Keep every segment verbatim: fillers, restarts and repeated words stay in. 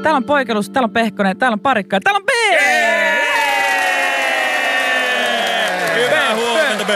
Täällä on Poikelus, täällä on Pehkonen, täällä on Parikka ja täällä on B! Hyvää huomenta, B!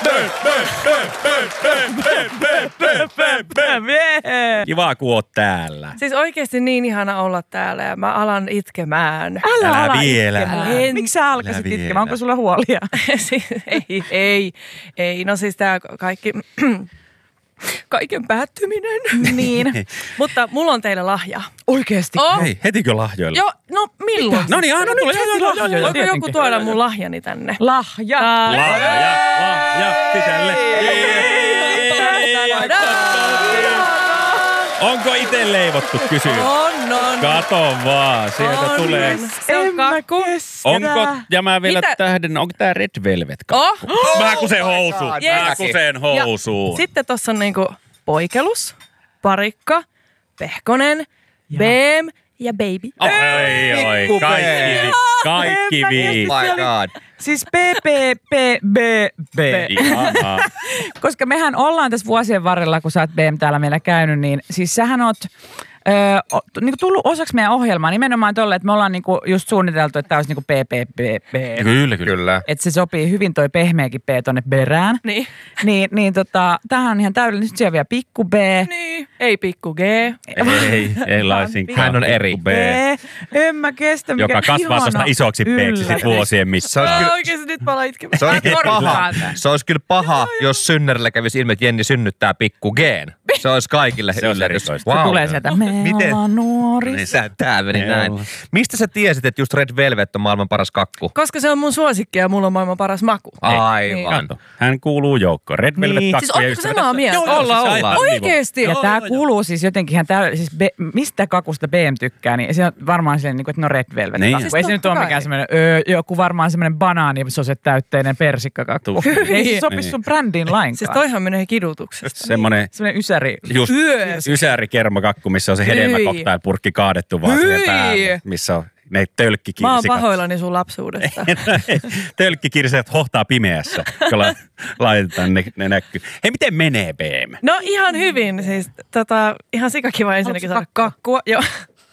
Kiva, kun oot täällä. Siis oikeasti niin ihana olla täällä ja mä alan itkemään. Älä, Älä ala vielä. itkemään. Miksi sä alkaisit Älä itkemään? Onko sulla huolia? Siis, ei, ei, ei. No siis tää kaikki, kaiken päättyminen. Niin. Mutta mulla on teille lahja. Oikeesti? Oh. Hei, hetikö lahjoille? Joo, no milloin? No niin, aina tulee. Voiko joku tuoda mun lahjani tänne? Lahja. Lahja, lahja, sisälle. Onko ite leivottu, kysyy? On, on. Kato vaan, sieltä on. tulee. Se on kakku. Onko, ja mä vielä Mitä? tähden, onko tää Red Velvet kakku? Oh. Mä kusen housuun, Yes. mä kusen housuun. Sitten tossa on niinku Poikelus, Parikka, Pehkonen, Beem ja Baby. Oi, oi, kaikki, vi- kaikki viisi. My God. Siis P, P, P, B, B. Ihanaa. Koska mehän ollaan tässä vuosien varrella, kun sä oot B M täällä meillä käynyt, niin siis sähän oot öö, o, niinku tullut osaksi meidän ohjelmaa nimenomaan tolle, että me ollaan niinku just suunniteltu, että tää olisi niinku P, P, P, P. Kyllä, kyllä. Kyllä. Että se sopii hyvin toi pehmeäkin P tonne perään. Niin. Niin, niin tota, tämähän on ihan täydellinen. Sitten siellä on vielä pikku B. Niin. Ei pikku G. Ei, ei laisinkaan. Hän on eri. B, B. En mä kestä. Mikä joka kasvaa ihana sellaista isoksi peeksi sit yllätys. vuosien Se missä. olisi Aa, kyllä, oikeesti nyt mä alan itkemään. se olisi kyllä Korjaa paha, tän. se olisi kyllä paha jos synnärillä kävisi ilmi, että Jenni synnyttää pikku Geen. Se olisi kaikille Se olisi yllätys. erikoista. Se tulee sieltä. Me Miten? ollaan nuori. Sä, tää meni Me näin. ollaan. Mistä sä tiesit, että just Red Velvet on maailman paras kakku? Koska se on mun suosikki ja mulla on maailman paras maku. Aivan. Kato, hän kuuluu joukkoon. Red Velvet Niin. kakku Siis ootteko samaa mieltä? Joo, joo, Ollaan, siis ollaan. aivan Oikeesti? Ja tää kuuluu siis jotenkin ihan täydellinen, siis be, mistä kakusta B M tykkää, niin se on varmaan silleen, niin kuin, että no Red Velvet Niin. kakku. Siis Ei se nyt totta ole kai. mikään semmoinen, öö, joku varmaan semmoinen banaanisoset täytteinen persikkakakku. Tuskin. Ei se sopi Niin. sun brändiin lainkaan. Siis toihan menee kidutuksesta. semmonen Semmoinen ysäri. just Yös. ysäri kermakakku, missä on se hedelmäkoktailpurkki kaadettu vaan siihen Hyi. päälle, missä on ne Mä oon tölkkikirsikat. pahoillani sun lapsuudesta. Tölkkikirsikat hohtaa pimeässä, kun la- laitetaan ne, ne näkyy. Hei, miten menee B M? No ihan hyvin. Siis tota, ihan sikakiva ensinnäkin saada kakkua. Joo.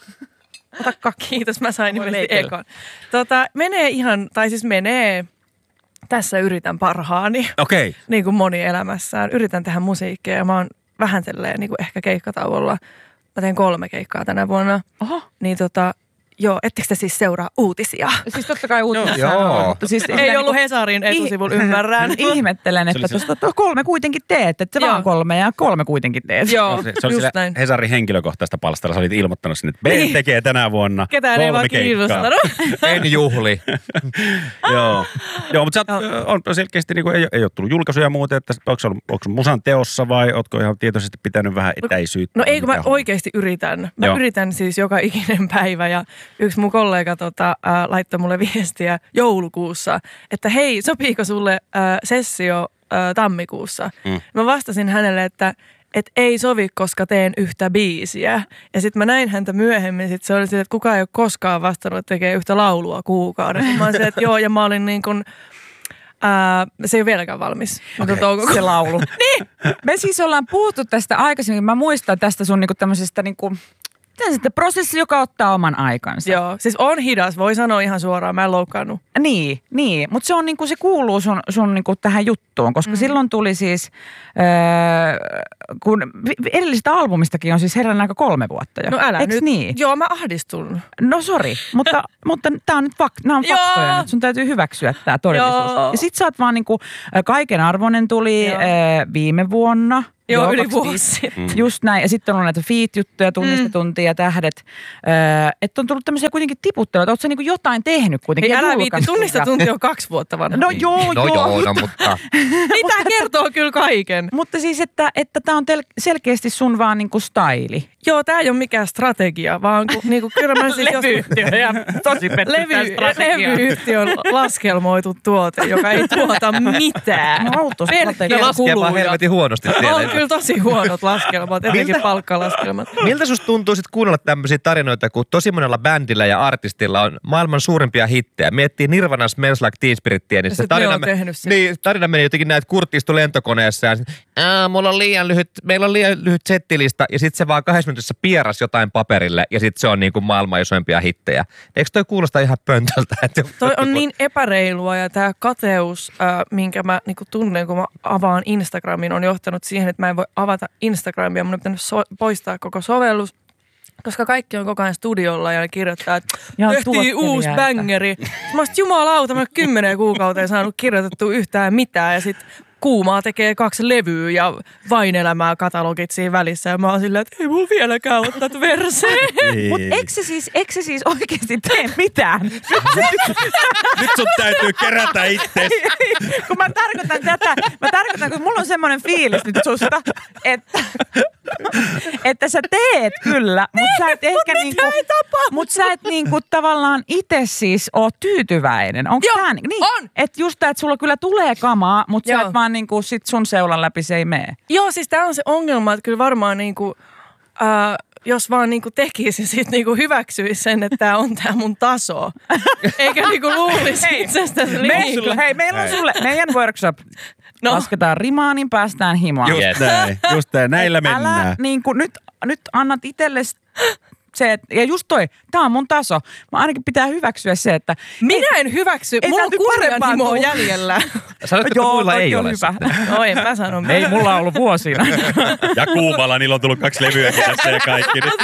Ota kakki. Kiitos, mä sain Voi ilmeisesti leikellä. ekon. Tota, menee ihan, tai siis menee, tässä yritän parhaani, Okei. niin kuin moni elämässään. Yritän tehdä musiikkia ja mä oon vähän silleen niin kuin ehkä keikkatauolla. Mä teen kolme keikkaa tänä vuonna. Oho. Niin tota, joo, ettekö te siis seuraa uutisia? Siis totta kai uutisia Joo. on, mutta siis Ei ollut Hesarin etusivulla, ymmärrän. Ihmettelen, että Se oli tuosta kolme kuitenkin teet, että se Joo. vaan kolme ja kolme kuitenkin teet. Joo, Se, se oli just sillä näin. Hesarin henkilökohtaista palstalla. Sä olit ilmoittanut sinne, että B M Niin. tekee tänä vuonna Ketään ei kolme vaan keikkaa. kiinnostanut. En juhli. Joo. Joo, mutta sä oot, on selkeästi, niin kuin, ei, ei ole tullut julkaisuja muuten, että onko se ollut, onko se musan teossa vai ootko ihan tietoisesti pitänyt vähän etäisyyttä? No ei, kun mä Mikä homma? oikeasti yritän. Mä Joo. yritän siis joka ikinen päivä ja yksi mun kollega tota, äh, laittoi mulle viestiä joulukuussa, että hei, sopiiko sulle äh, sessio äh, tammikuussa? Mm. Mä vastasin hänelle, että et ei sovi, koska teen yhtä biisiä. Ja sitten mä näin häntä myöhemmin, sit se oli sille, että kukaan ei ole koskaan vastannut, että tekee yhtä laulua kuukaudessa. Mä olin silleen, että joo, ja mä olin niin kuin, ää, se ei ole vieläkään valmis. Okay. Se laulu. Niin. Me siis ollaan puhuttu tästä aikaisemmin. Mä muistan tästä sun niinku tämmöisestä niinku, tämä on sitten prosessi, joka ottaa oman aikansa. Joo, siis on hidas, voi sanoa ihan suoraan, mä en loukkaannut. Niin, niin. Mutta se on niinku, se kuuluu sun, sun niinku tähän juttuun, koska mm. silloin tuli siis, öö, kun edellisestä albumistakin on siis herran aika kolme vuotta jo. No älä Eiks nyt. niin? Joo, mä ahdistun. No sori, mutta, mutta tää on nyt fak, nämä on Joo. faktoja nyt. Sun täytyy hyväksyä tää todellisuus. Joo. Ja sit sä oot vaan niinku, ö, kaiken arvoinen tuli Joo. ö, viime vuonna. Joo, yli kaksi vuosi viisi. sitten. Mm. Just näin. Ja sitten on ollut näitä feat-juttuja, tunnistetuntia ja tähdet. Öö, että on tullut tämmöisiä kuitenkin tiputteluja. Ootko sä niinku jotain tehnyt kuitenkin? Ei ja älä viitti, julkaissut tunnista ja- tunti on kaksi vuotta vanha. No joo, No joo. joo, no mutta Niin tää kertoo kyllä kaiken. Mutta siis, että että tää on tel- selkeästi sun vaan niinku staili. Joo, tää ei ole mikään strategia, vaan kun, niinku, kyllä mä siis Levyyhtiö ja tosi Levy, levyyhtiön laskelmoitu tuote, joka ei tuota mitään. No, autostrategia. Pelkkiä ne laskee vaan kuluja. helvetin huonosti siellä. On Ei kyllä tosi huonot laskelmat, etenkin Miltä- palkkalaskelmat. Miltä susta tuntuu sitten kuunnella tämmöisiä tarinoita, kun tosi monella bändillä ja artistilla on maailman suurimpia hittejä? Miettii Nirvana Smells Like Teen Spirittiä, niin Ja se sit ne tarina, on tehnyt sen. niin, tarina meni jotenkin näin, että Kurt istui lentokoneessa ja Aa, mulla on liian lyhyt, meillä on liian lyhyt settilista ja sitten se vaan kahdessa minuutissa pieras jotain paperille ja sitten se on niin kuin maailman isoimpia hittejä. Eikö toi kuulosta ihan pöntöltä? Että Toi on niin epäreilua ja tämä kateus, äh, minkä mä niinku tunnen, kun mä avaan Instagramin, on johtanut siihen, että mä en voi avata Instagramia. Mun on pitänyt so- poistaa koko sovellus, koska kaikki on koko ajan studiolla ja ne kirjoittaa, että Ja on tehtiin uusi tuottelijaita. bängeri. Mä oon jumalauta, mä oon kymmenen kuukauteen saanut kirjoitettua yhtään mitään ja sit Kuumaa tekee kaksi levyä ja Vain elämää katalogit siinä välissä. Ja mä oon silleen, että ei mulla vieläkään ole tätä verseen. Niin. Mutta eikö se siis, eikö se siis oikeasti tee mitään? Nyt sun täytyy kerätä itses. kun mä tarkoitan tätä, mä tarkoitan, kun mulla on semmoinen fiilis nyt susta, että, että sä teet kyllä, mutta sä et ehkä niinku, mut sä et niinku tavallaan itse siis oo tyytyväinen. Onko Joo, tää niin? on. Että just tää, että sulla kyllä tulee kamaa, mutta sä Joo. et vaan niinku sit sun seulan läpi se ei mene. Joo, siis tää on se ongelma, että kyllä varmaan niinku, äh, jos vaan niinku tekisi sit niinku hyväksyisi sen, että tää on tää mun taso. Eikä niinku luulisi Hei, itsestäsi Me, liikaa. hei, meillä on Hei. sulle, meidän workshop. No. Lasketaan rimaa, niin päästään himaan. Just Yes. näin, just näin. Näillä Älä mennään. niin kuin, nyt, nyt annat itsellesi se, että, ja just toi, tää on mun taso. Mä ainakin pitää hyväksyä se, että Minä en hyväksy. Ei Mulla on täytyy parempaa kunnianhimoa tulla. jäljellä. Sanoitko, että muilla toi ei on ole hyvä. sitä? No en mä sano. Ei mulla ollut vuosina. Ja Kuumalla niillä on tullut kaksi levyä tässä ja kaikki nyt.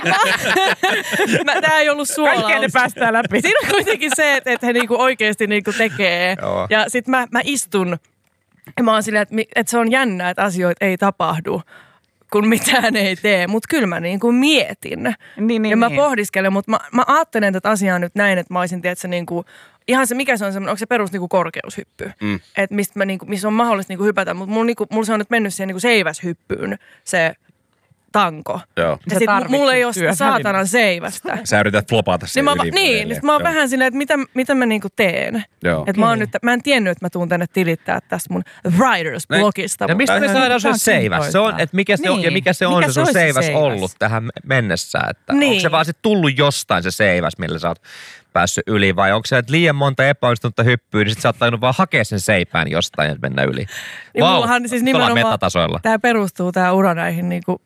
Mä, tää ei ollut Kaikkea ne suolaus. päästään läpi. Siinä on kuitenkin se, että, että he niinku oikeasti niinku tekee. Joo. Ja sit mä, mä istun ja mä oon silleen, että, mi- että se on jännä, että asioita ei tapahdu, kun mitään ei tee. Mutta kyllä mä niinku mietin. Niin, niin, ja mä niin. pohdiskelen, mutta mä, mä ajattelen tätä asiaa nyt näin, että mä olisin, tiedätkö, niinku, ihan se, mikä se on semmoinen, onko se perus niinku korkeushyppy? Mm. Että mistä mä niinku, missä on mahdollista niinku hypätä, mutta mulla, niinku, mulla se on nyt mennyt siihen niinku seiväshyppyyn, se tanko. Joo. Ja Sä sit tarvitset mulla ei ole sitä työvälineen. saatanan seivästä. Sä yrität flopata sen Niin, mä, yli. va- niin, edelleen. niin mä oon Joo. vähän silleen, että mitä, mitä mä niinku teen. Joo. Et mä, oon nyt, mä en tiennyt, että mä tuun tänne tilittää tästä mun Writers-blogista. Ja mistä me Tämähän saadaan se pitää seiväs? Se on, että mikä se on, ja Niin. mikä se on Mikä se se sun olisi se seiväs seiväs? ollut tähän mennessä? Että Niin. onko se vaan sit tullut jostain se seiväs, millä sä oot päässyt yli, vai onko se, että liian monta epäonnistunutta hyppyä, niin sit sä oot tainnut vaan hakea sen seipään jostain ja mennä yli. Niin Vau, mullahan siis tuolla nimenomaan metatasoilla. tää perustuu tää ura näihin niinku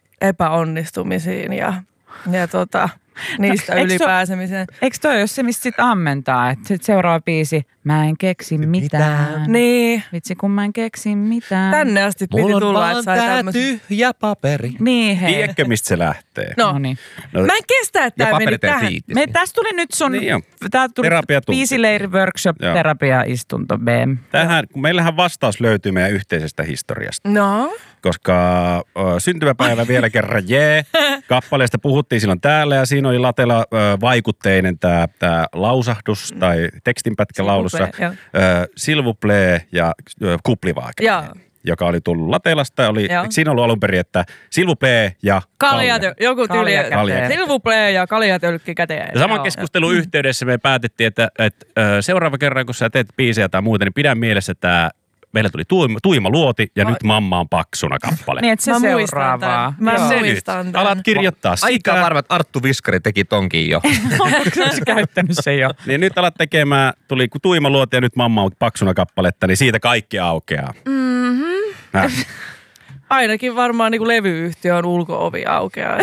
epäonnistumisiin ja, ja tota, niistä No, eikö se- ylipääsemiseen. Eikö toi ole se, mistä sit ammentaa? Että sit seuraava biisi, mä en keksi mitään. Niin, Vitsi, kun mä en keksi mitään. tänne asti piti tulla, että sai tämmöisen. tyhjä paperi. Niin, hei. Tiedätkö, mistä se lähtee? No, No niin. No, mä en kestä, että Ja tää meni paperit ei tähän. riitti. Me, tästä tuli nyt sun, Niin on. tää tuli Terapiatunti. biisileiri workshop, Joo. terapiaistunto, B M. Tähän, kun meillähän vastaus löytyy meidän yhteisestä historiasta. No, Koska ö, syntymäpäivä vielä kerran jee. Kappaleesta puhuttiin silloin täällä ja siinä oli latella ö, vaikutteinen tämä tää lausahdus tai tekstinpätkä S'il vous laulussa. plaît, joo. Ö, S'il vous plaît ja ö, kuplivaake. Joo. Joka oli tullut Latelasta. Oli, Joo. eikö siinä ollut alun perin, että S'il vous plaît ja kaljatö, joku tyyli. Kalja käteen. S'il vous plaît ja kaljatölkki käteen. Ja saman Joo. keskustelun yhteydessä me päätettiin, että, että ö, seuraava kerran, kun sä teet biisejä tai muuta, niin pidä mielessä, että meillä tuli tuima, tuima luoti ja Ai. nyt mamma on paksuna kappale. Niin, että se Mä muistan seuraavaa. tän. Mä Joo. Se nyt. muistan tän. Alat kirjoittaa Aika sitä. varma, että Arttu Viskari teki tonkin jo. Onko se käyttänyt se jo? Niin nyt alat tekemään, tuli tuima luoti ja nyt mamma on paksuna kappaletta, niin siitä kaikki aukeaa. Mm-hmm. Ainakin varmaan niin kuin levyyhtiön ulko-ovi aukeaa.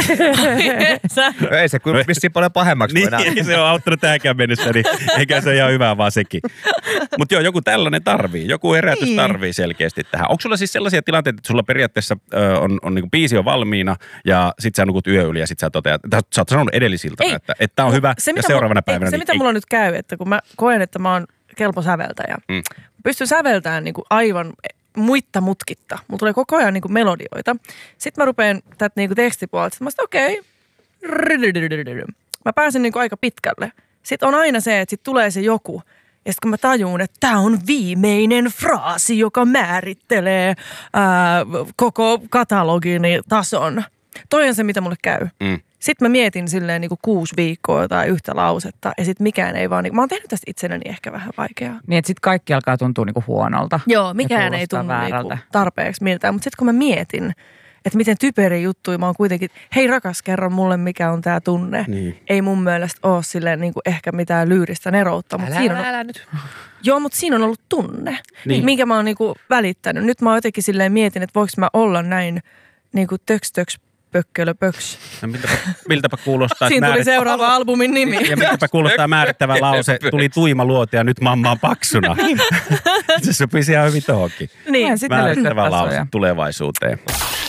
Sä- No ei se kyllä vissiin paljon pahemmaksi voi Niin, nähdä. ei se ole auttanut tähänkään mennessä, niin eikä se ihan hyvä vaan sekin. Mutta joo, joku tällainen tarvii, joku herätys Niin. tarvii selkeästi tähän. Onko sulla siis sellaisia tilanteita, että sulla periaatteessa ö, on, on niinku biisi on valmiina ja sit sä nukut yö yli ja sit sä toteat, tai sä oot sanonut edellisiltä, Ei. että että tää on hyvä Se, ja mitä seuraavana mulla, päivänä. ei, se, niin mitä ei. mulla nyt käy, että kun mä koen, että mä oon kelpo säveltäjä. Mm. Pystyn säveltämään niin kuin aivan muitta mutkitta. Mulla tulee koko ajan niin kuin melodioita. Sitten mä rupean tätä niin kuin tekstipuolelta. Sitten mä sanoin, okei. Okay. Mä pääsen niin kuin aika pitkälle. Sitten on aina se, että sit tulee se joku. Ja sitten kun mä tajuun, että tämä on viimeinen fraasi, joka määrittelee ää, koko katalogini tason. Toi on se, mitä mulle käy. Mm. Sitten mä mietin silleen niin kuin kuusi viikkoa tai yhtä lausetta ja sitten mikään ei vaan, niin, mä oon tehnyt tästä itselleni ehkä vähän vaikeaa. Niin, että sitten kaikki alkaa tuntua niinku huonolta. Joo, mikään ei kuulostaa tunnu niinku väärältä. tarpeeksi miltään, mutta sitten kun mä mietin, että miten typeri juttuja mä oon kuitenkin, hei rakas, kerro mulle mikä on tää tunne. Niin. Ei mun mielestä ole silleen niin kuin ehkä mitään lyyristä neroutta, mutta Älä, siinä on, älä, älä nyt. joo, mutta siinä on ollut tunne, Niin. minkä mä oon niinku välittänyt. Nyt mä jotenkin silleen mietin, että voiko mä olla näin niinku töks töks pökkölö pöks. No, miltäpä, miltäpä kuulostaa, Siinä tuli määrit- seuraava albumin nimi. ja miltäpä kuulostaa määrittävä lause, tuli tuima luoti ja nyt mamma on paksuna. Se sopisi ihan hyvin tohonkin. Niin. Sitten löytyy Määrittävä tasoja. lause tulevaisuuteen.